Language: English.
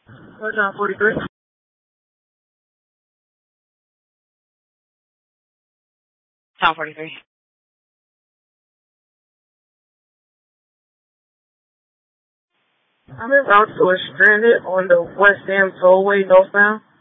John 43. John 43. I'm in route to a stranded on the West End Tollway northbound.